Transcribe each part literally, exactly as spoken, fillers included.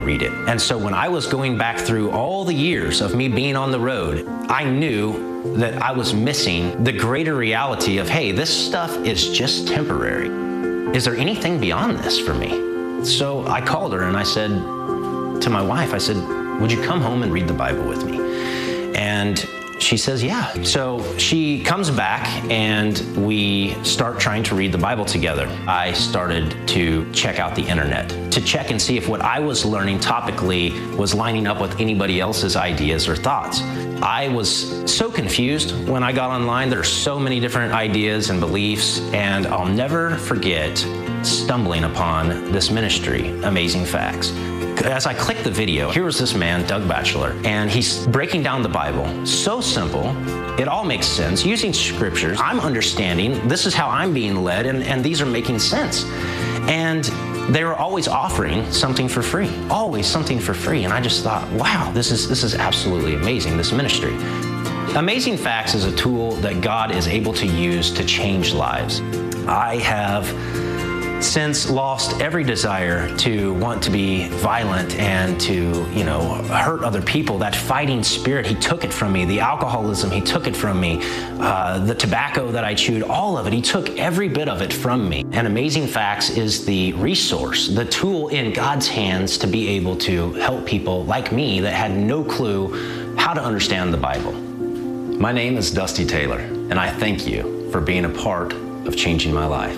read it. And so when I was going back through all the years of me being on the road, I knew that I was missing the greater reality of, hey, this stuff is just temporary. Is there anything beyond this for me? So I called her and I said to my wife, I said, would you come home and read the Bible with me? And she says, yeah. So she comes back and we start trying to read the Bible together. I started to check out the internet to check and see if what I was learning topically was lining up with anybody else's ideas or thoughts. I was so confused when I got online. There are so many different ideas and beliefs, and I'll never forget stumbling upon this ministry, Amazing Facts. As I clicked the video, here was this man, Doug Batchelor, and he's breaking down the Bible. So simple. It all makes sense. Using scriptures, I'm understanding. This is how I'm being led, and, and these are making sense. And they were always offering something for free, always something for free. And I just thought, wow, this is, this is absolutely amazing, this ministry. Amazing Facts is a tool that God is able to use to change lives. I have since lost every desire to want to be violent and to, you know, hurt other people. That fighting spirit, he took it from me. The alcoholism, he took it from me. Uh, the tobacco that I chewed, all of it, he took every bit of it from me. And Amazing Facts is the resource, the tool in God's hands to be able to help people like me that had no clue how to understand the Bible. My name is Dusty Taylor, and I thank you for being a part of changing my life.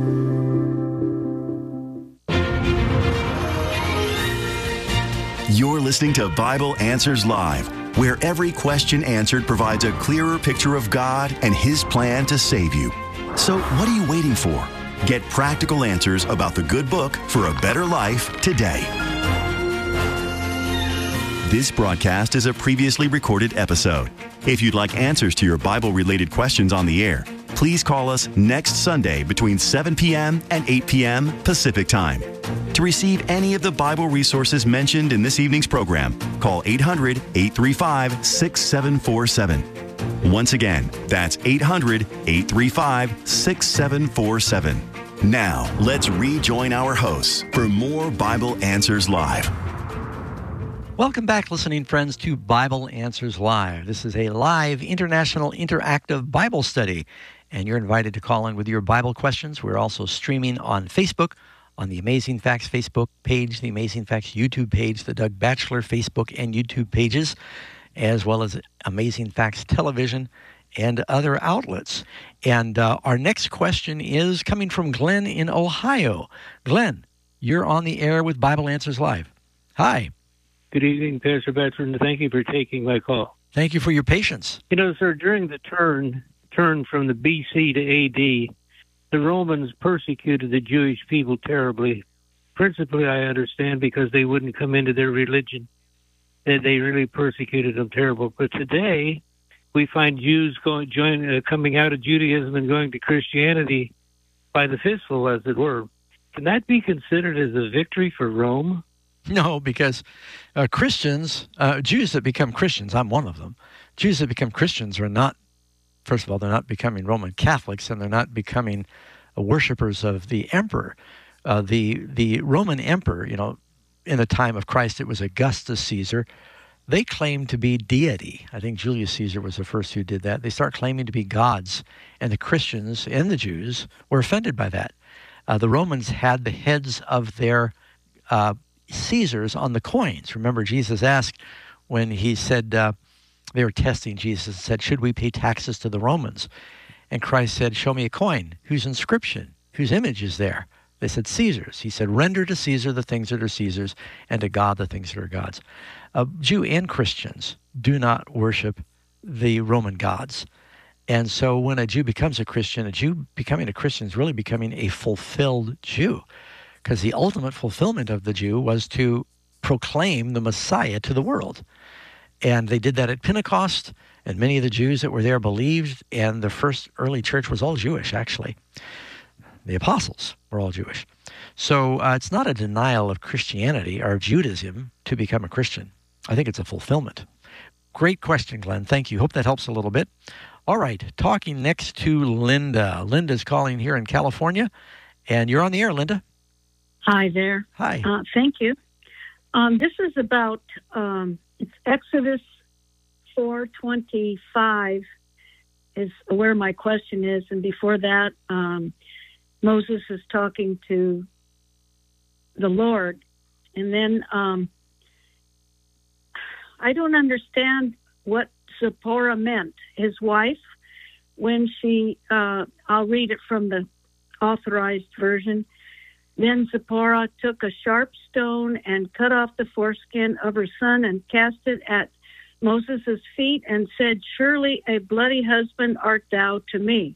You're listening to Bible Answers Live, where every question answered provides a clearer picture of God and His plan to save you. So what are you waiting for? Get practical answers about the good book for a better life today. This broadcast is a previously recorded episode. If you'd like answers to your Bible-related questions on the air, please call us next Sunday between seven p.m. and eight p.m. Pacific Time. To receive any of the Bible resources mentioned in this evening's program, call eight hundred, eight three five, six seven four seven. Once again, that's eight hundred, eight three five, six seven four seven. Now, let's rejoin our hosts for more Bible Answers Live. Welcome back, listening friends, to Bible Answers Live. This is a live international interactive Bible study, and you're invited to call in with your Bible questions. We're also streaming on Facebook, on the Amazing Facts Facebook page, the Amazing Facts YouTube page, the Doug Batchelor Facebook and YouTube pages, as well as Amazing Facts Television and other outlets. And uh, our next question is coming from Glenn in Ohio. Glenn, you're on the air with Bible Answers Live. Hi. Good evening, Pastor Batchelor, and thank you for taking my call. Thank you for your patience. You know, sir, during the turn, turn from the B C to A D, the Romans persecuted the Jewish people terribly. Principally, I understand, because they wouldn't come into their religion. And they really persecuted them terrible. But today, we find Jews going, join, uh, coming out of Judaism and going to Christianity by the fistful, as it were. Can that be considered as a victory for Rome? No, because uh, Christians, uh, Jews that become Christians, I'm one of them, Jews that become Christians are not, first of all, they're not becoming Roman Catholics, and they're not becoming uh, worshipers of the emperor. Uh, the the Roman emperor, you know, in the time of Christ, it was Augustus Caesar. They claimed to be deity. I think Julius Caesar was the first who did that. They start claiming to be gods, and the Christians and the Jews were offended by that. Uh, the Romans had the heads of their uh, Caesars on the coins. Remember, Jesus asked when he said, uh, they were testing Jesus, and said, should we pay taxes to the Romans? And Christ said, show me a coin. Whose inscription? Whose image is there? They said, Caesar's. He said, render to Caesar the things that are Caesar's, and to God the things that are God's. Uh, Jew and Christians do not worship the Roman gods. And so when a Jew becomes a Christian, a Jew becoming a Christian is really becoming a fulfilled Jew, because the ultimate fulfillment of the Jew was to proclaim the Messiah to the world. And they did that at Pentecost, and many of the Jews that were there believed, and the first early church was all Jewish, actually. The apostles were all Jewish. So uh, it's not a denial of Christianity or Judaism to become a Christian. I think it's a fulfillment. Great question, Glenn. Thank you. Hope that helps a little bit. All right, talking next to Linda. Linda's calling here in California, and you're on the air, Linda. Hi there. Hi. Uh, thank you. Um, this is about, um, it's Exodus four twenty-five is where my question is. And before that, um, Moses is talking to the Lord. And then um, I don't understand what Zipporah meant, his wife, when she, uh, I'll read it from the authorized version. Then Zipporah took a sharp stone and cut off the foreskin of her son and cast it at Moses' feet and said, "Surely a bloody husband art thou to me."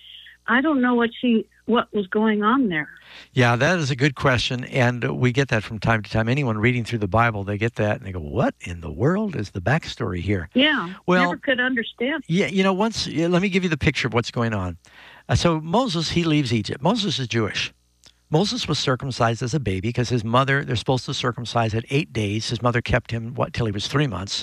I don't know what she, what was going on there. Yeah, that is a good question, and we get that from time to time. Anyone reading through the Bible, they get that, and they go, what in the world is the backstory here? Yeah, well, never could understand. Yeah, you know, once, yeah, let me give you the picture of what's going on. Uh, so Moses, he leaves Egypt. Moses is Jewish. Moses was circumcised as a baby because his mother, they're supposed to circumcise at eight days. His mother kept him, what, till he was three months.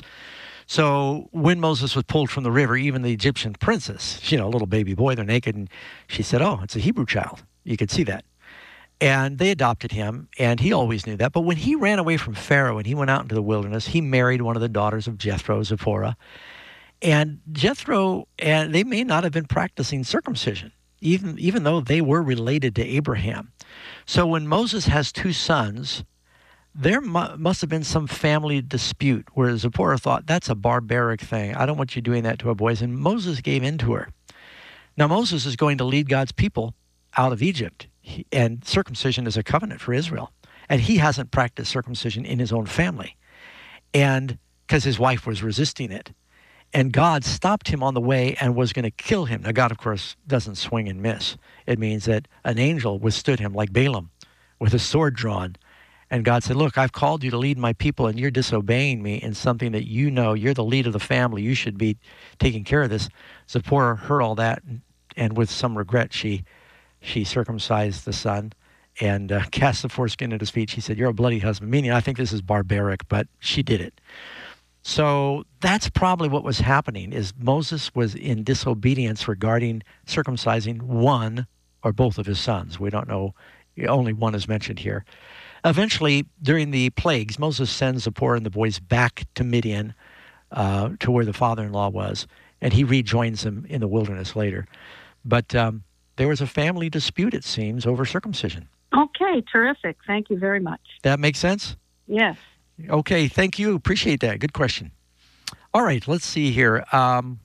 So when Moses was pulled from the river, even the Egyptian princess, you know, a little baby boy, they're naked, and she said, oh, it's a Hebrew child. You could see that. And they adopted him, and he always knew that. But when he ran away from Pharaoh and he went out into the wilderness, he married one of the daughters of Jethro, Zipporah. And Jethro, and they may not have been practicing circumcision, even, even though they were related to Abraham. So when Moses has two sons, there mu- must have been some family dispute where Zipporah thought, that's a barbaric thing. I don't want you doing that to our boys. And Moses gave in to her. Now, Moses is going to lead God's people out of Egypt. He, and circumcision is a covenant for Israel. And he hasn't practiced circumcision in his own family. And because his wife was resisting it. And God stopped him on the way and was going to kill him. Now, God, of course, doesn't swing and miss. It means that an angel withstood him like Balaam with a sword drawn. And God said, look, I've called you to lead my people, and you're disobeying me in something that you know. You're the lead of the family. You should be taking care of this. Zipporah heard all that, and, and with some regret, she she circumcised the son and uh, cast the foreskin at his feet. She said, you're a bloody husband, meaning I think this is barbaric, but she did it. So that's probably what was happening, is Moses was in disobedience regarding circumcising one or both of his sons. We don't know. Only one is mentioned here. Eventually, during the plagues, Moses sends Zipporah and the boys back to Midian, uh, to where the father-in-law was, and he rejoins them in the wilderness later. But um, there was a family dispute, it seems, over circumcision. Okay, terrific. Thank you very much. That makes sense? Yes. Okay, thank you. Appreciate that. Good question. All right, let's see here. Um,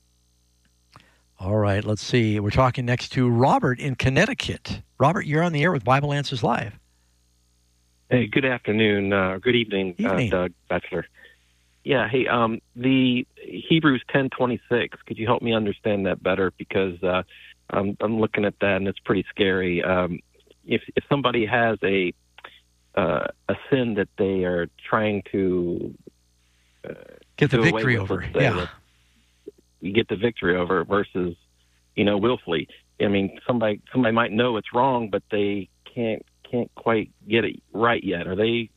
all right, let's see. We're talking next to Robert in Connecticut. Robert, you're on the air with Bible Answers Live. Hey, good afternoon, uh, good evening, evening. Uh, Doug Batchelor. Yeah, hey, um, the Hebrews ten twenty-six, could you help me understand that better? Because uh, I'm, I'm looking at that, and it's pretty scary. Um, if, if somebody has a uh, a sin that they are trying to uh, get the do victory away with, over, say, yeah. You get the victory over versus, you know, willfully. I mean, somebody somebody might know it's wrong, but they can't can't quite get it right yet. Are they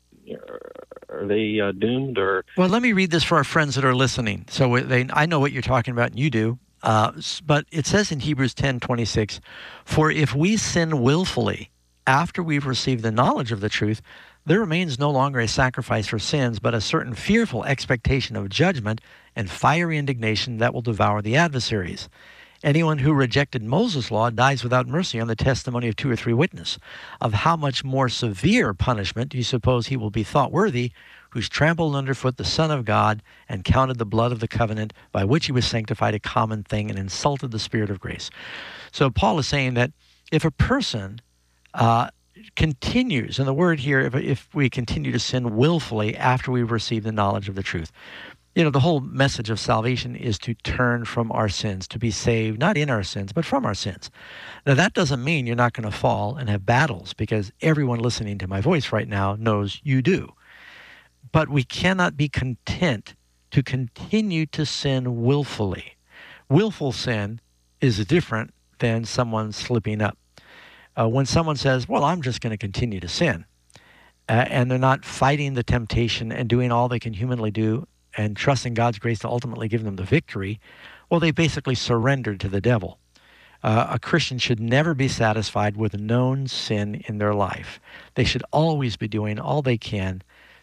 are they uh, doomed? Or well, let me read this for our friends that are listening. So they, I know what you're talking about, and you do. Uh, but it says in Hebrews ten twenty-six, "For if we sin willfully after we've received the knowledge of the truth, there remains no longer a sacrifice for sins, but a certain fearful expectation of judgment and fiery indignation that will devour the adversaries. Anyone who rejected Moses' law dies without mercy on the testimony of two or three witnesses. Of how much more severe punishment do you suppose he will be thought worthy, who's trampled underfoot the Son of God and counted the blood of the covenant by which he was sanctified a common thing and insulted the Spirit of grace?" So Paul is saying that if a person uh, continues, and the word here, if, if we continue to sin willfully after we've received the knowledge of the truth, you know, the whole message of salvation is to turn from our sins, to be saved, not in our sins, but from our sins. Now, that doesn't mean you're not going to fall and have battles, because everyone listening to my voice right now knows you do. But we cannot be content to continue to sin willfully. Willful sin is different than someone slipping up. Uh, when someone says, well, I'm just going to continue to sin, uh, and they're not fighting the temptation and doing all they can humanly do and trusting God's grace to ultimately give them the victory, well, they basically surrendered to the devil. Uh, a Christian should never be satisfied with known sin in their life. They should always be doing all they can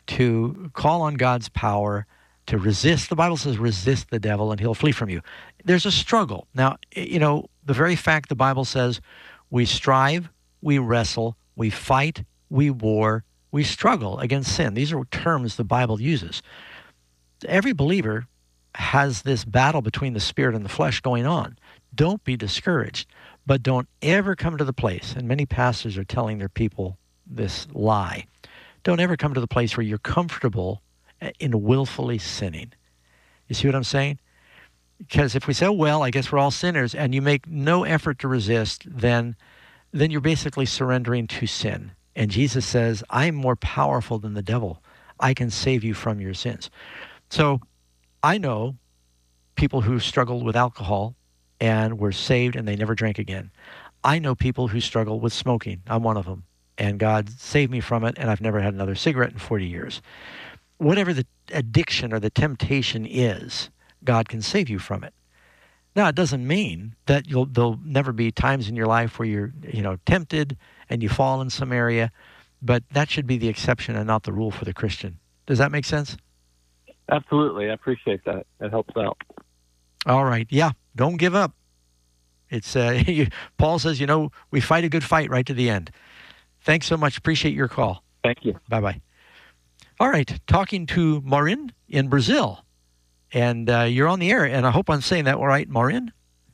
to call on God's power, to resist. The Bible says resist the devil and he'll flee from you. There's a struggle. Now, you know, the very fact the Bible says we strive, we wrestle, we fight, we war, we struggle against sin. These are terms the Bible uses. Every believer has this battle between the spirit and the flesh going on. Don't be discouraged, but don't ever come to the place, and many pastors are telling their people this lie, don't ever come to the place where you're comfortable in willfully sinning. You see what I'm saying? Because if we say, oh, well, I guess we're all sinners, and you make no effort to resist, then, then you're basically surrendering to sin. And Jesus says, I'm more powerful than the devil. I can save you from your sins. So I know people who struggled with alcohol and were saved and they never drank again. I know people who struggle with smoking. I'm one of them. And God saved me from it, and I've never had another cigarette in forty years. Whatever the addiction or the temptation is, God can save you from it. Now, it doesn't mean that you'll there'll never be times in your life where you're, you know, tempted and you fall in some area, but that should be the exception and not the rule for the Christian. Does that make sense? Absolutely. I appreciate that. It helps out. All right. Yeah. Don't give up. It's uh, you, Paul says, you know, we fight a good fight right to the end. Thanks so much. Appreciate your call. Thank you. Bye-bye. All right. Talking to Maureen in Brazil. And uh, you're on the air, and I hope I'm saying that all right, Maureen?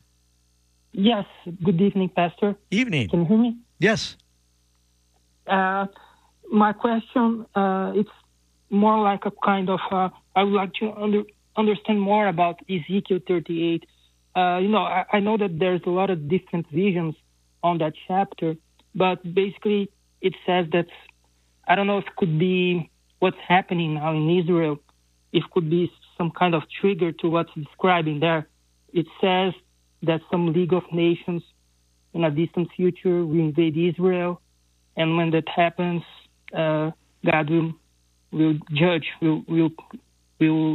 Yes. Good evening, Pastor. Evening. Can you hear me? Yes. Uh, my question, uh, it's more like a kind of, uh, I would like to under, understand more about Ezekiel thirty-eight. Uh, you know, I, I know that there's a lot of different visions on that chapter, but basically it says that, I don't know if it could be what's happening now in Israel, if it could be some kind of trigger to what's describing there. It says that some League of Nations in a distant future will invade Israel, and when that happens, uh, God will will judge, will will will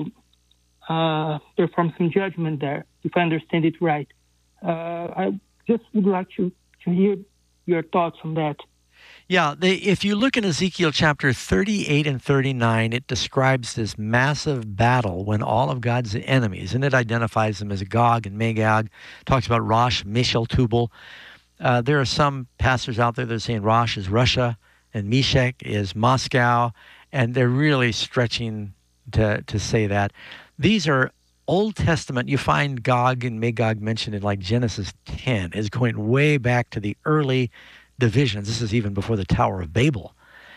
uh, perform some judgment there, if I understand it right. Uh, I just would like to, to hear your thoughts on that. Yeah, they, if you look in Ezekiel chapter thirty-eight and thirty-nine, it describes this massive battle when all of God's enemies, and it identifies them as Gog and Magog, talks about Rosh, Mishal, Tubal. Uh, there are some pastors out there that are saying Rosh is Russia and Meshach is Moscow, and they're really stretching to, to say that. These are Old Testament. You find Gog and Magog mentioned in like Genesis ten, is going way back to the early divisions. This is even before the Tower of Babel.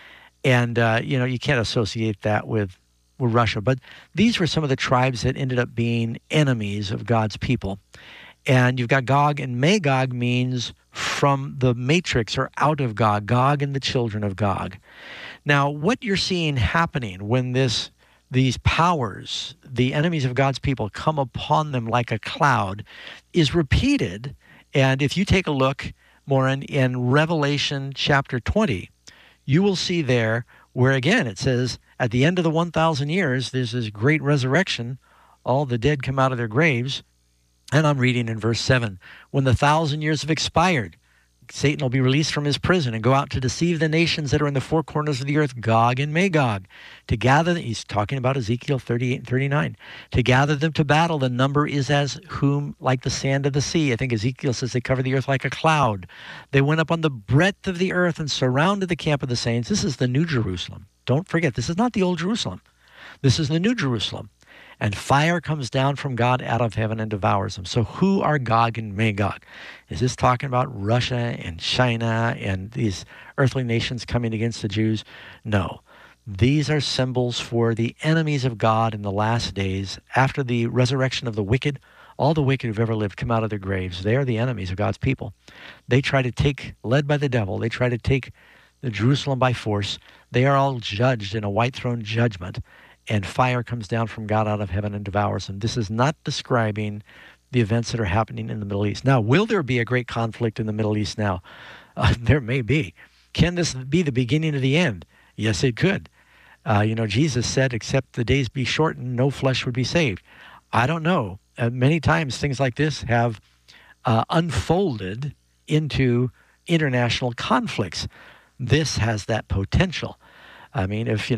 And, uh, you know, you can't associate that with, with Russia. But these were some of the tribes that ended up being enemies of God's people. And you've got Gog, and Magog means from the matrix or out of Gog, Gog and the children of Gog. Now, what you're seeing happening when this these powers, the enemies of God's people, come upon them like a cloud is repeated. And if you take a look, Maureen, in Revelation chapter twenty, you will see there where, again, it says, at the end of the one thousand years, there's this great resurrection. All the dead come out of their graves. And I'm reading in verse seven, when the thousand years have expired, Satan will be released from his prison and go out to deceive the nations that are in the four corners of the earth, Gog and Magog, to gather, he's talking about Ezekiel thirty-eight and thirty-nine, to gather them to battle. The number is as whom, like the sand of the sea. I think Ezekiel says they cover the earth like a cloud. They went up on the breadth of the earth and surrounded the camp of the saints. This is the New Jerusalem. Don't forget, this is not the Old Jerusalem. This is the New Jerusalem. And fire comes down from God out of heaven and devours them. So who are Gog and Magog? Is this talking about Russia and China and these earthly nations coming against the Jews? No. These are symbols for the enemies of God in the last days. After the resurrection of the wicked, all the wicked who've ever lived come out of their graves. They are the enemies of God's people. They try to take, led by the devil, they try to take the Jerusalem by force. They are all judged in a white throne judgment. And fire comes down from God out of heaven and devours them. This is not describing the events that are happening in the Middle East. Now, will there be a great conflict in the Middle East now? Uh, there may be. Can this be the beginning of the end? Yes, it could. Uh, you know, Jesus said, except the days be shortened, no flesh would be saved. I don't know. Uh, many times things like this have uh, unfolded into international conflicts. This has that potential. I mean, if, you know,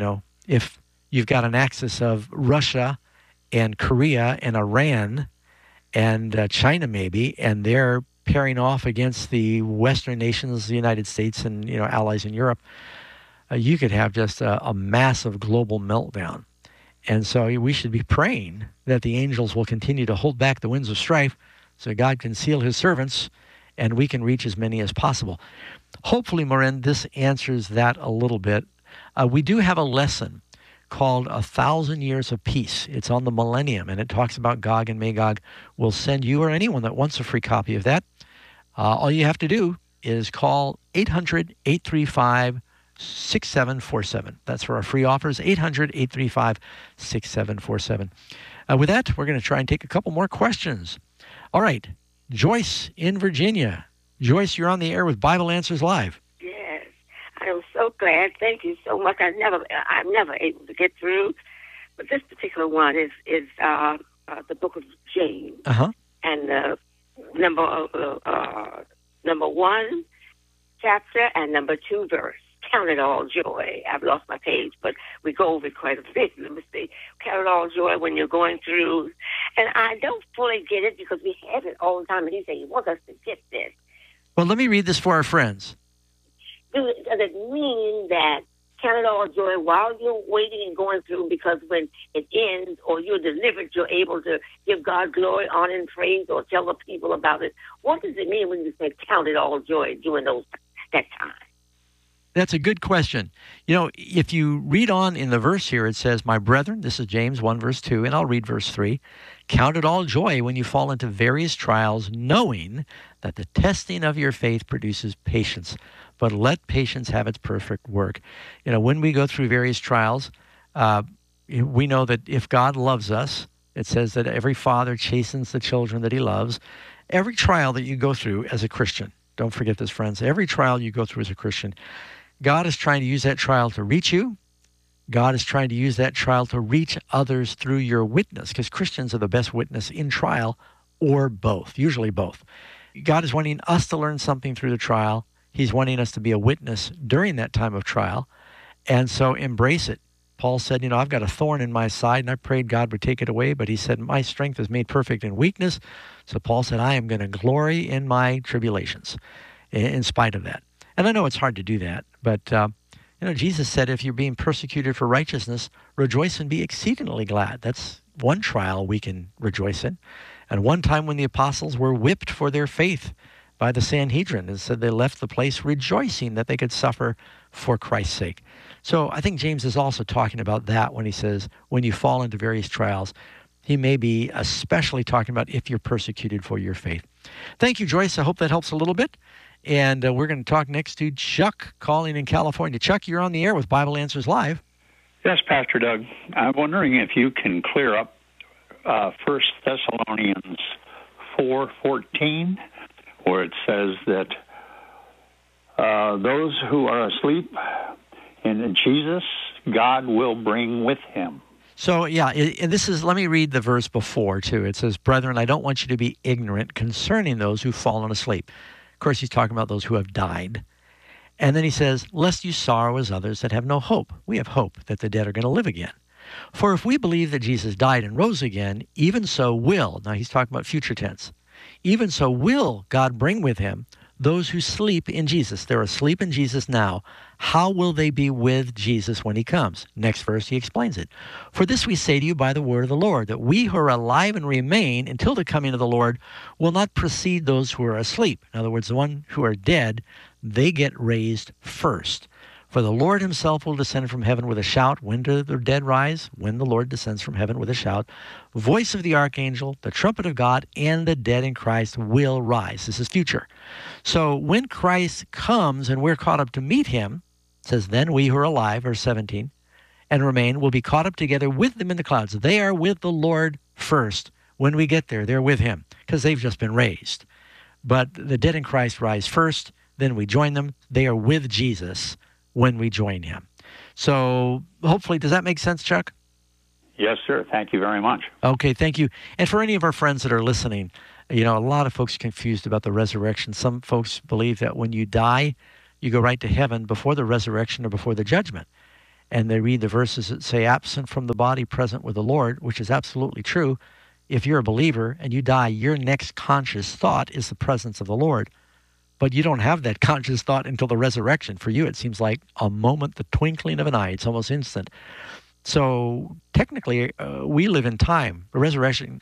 if you've got an axis of Russia and Korea and Iran and uh, China maybe, and they're pairing off against the Western nations, the United States and, you know, allies in Europe, uh, you could have just a, a massive global meltdown. And so we should be praying that the angels will continue to hold back the winds of strife so God can seal his servants and we can reach as many as possible. Hopefully, Maureen, this answers that a little bit. Uh, we do have a lesson called A Thousand Years of Peace. It's on the millennium, and it talks about Gog and Magog. We'll send you or anyone that wants a free copy of that. Uh, all you have to do is call eight hundred, eight three five, six seven four seven. That's for our free offers, eight hundred, eight three five, six seven four seven. Uh, with that, we're going to try and take a couple more questions. All right, Joyce in Virginia. Joyce, you're on the air with Bible Answers Live. Yes, I'm so glad. Thank you so much. I never, I'm never able to get through, but this particular one is is uh, uh, the Book of James, uh-huh. and uh, number uh, uh, number one chapter and number two verse. Count it all joy. I've lost my page, but we go over it quite a bit. Let me see. Count it all joy when you're going through. And I don't fully get it because we have it all the time, and he said he wants us to get this. Well, let me read this for our friends. Does it mean that count it all joy while you're waiting and going through, because when it ends or you're delivered, you're able to give God glory, honor, and praise, or tell the people about it? What does it mean when you say count it all joy during those that time? That's a good question. You know, if you read on in the verse here, it says, my brethren, this is James one, verse two, and I'll read verse three. Count it all joy when you fall into various trials, knowing that the testing of your faith produces patience. But let patience have its perfect work. You know, when we go through various trials, uh, we know that if God loves us, it says that every father chastens the children that he loves. Every trial that you go through as a Christian, don't forget this, friends, every trial you go through as a Christian, God is trying to use that trial to reach you. God is trying to use that trial to reach others through your witness, because Christians are the best witness in trial, or both, usually both. God is wanting us to learn something through the trial. He's wanting us to be a witness during that time of trial, and so embrace it. Paul said, you know, I've got a thorn in my side, and I prayed God would take it away, but he said, my strength is made perfect in weakness. So Paul said, I am going to glory in my tribulations in spite of that. And I know it's hard to do that, but, uh, you know, Jesus said, if you're being persecuted for righteousness, rejoice and be exceedingly glad. That's one trial we can rejoice in. And one time when the apostles were whipped for their faith by the Sanhedrin, and said they left the place rejoicing that they could suffer for Christ's sake. So I think James is also talking about that when he says, when you fall into various trials. He may be especially talking about if you're persecuted for your faith. Thank you, Joyce. I hope that helps a little bit. And uh, we're going to talk next to Chuck calling in California. Chuck, you're on the air with Bible Answers Live. Yes, Pastor Doug. I'm wondering if you can clear up uh, First Thessalonians four fourteen, where it says that uh, those who are asleep in Jesus, God will bring with him. So, yeah, and this is, let me read the verse before, too. It says, brethren, I don't want you to be ignorant concerning those who've fallen asleep. Of course, he's talking about those who have died. And then he says, lest you sorrow as others that have no hope. We have hope that the dead are going to live again. For if we believe that Jesus died and rose again, even so will, now he's talking about future tense, even so will God bring with him those who sleep in Jesus. They're asleep in Jesus now. How will they be with Jesus when he comes? Next verse, he explains it. For this we say to you by the word of the Lord, that we who are alive and remain until the coming of the Lord will not precede those who are asleep. In other words, the one who are dead, they get raised first. For the Lord himself will descend from heaven with a shout. When do the dead rise? When the Lord descends from heaven with a shout. Voice of the archangel, the trumpet of God, and the dead in Christ will rise. This is future. So when Christ comes and we're caught up to meet him, it says, then we who are alive, verse seventeen, and remain will be caught up together with them in the clouds. They are with the Lord first. When we get there, they're with him because they've just been raised. But the dead in Christ rise first, then we join them. They are with Jesus when we join him. So hopefully, does that make sense, Chuck? Yes, sir. Thank you very much. Okay, thank you. And for any of our friends that are listening, you know, a lot of folks are confused about the resurrection. Some folks believe that when you die, you go right to heaven before the resurrection or before the judgment. and they read the verses that say absent from the body, present with the Lord, which is absolutely true. If you're a believer and you die, your next conscious thought is the presence of the Lord. But you don't have that conscious thought until the resurrection. For you, it seems like a moment, the twinkling of an eye. It's almost instant. So technically, uh, we live in time. The resurrection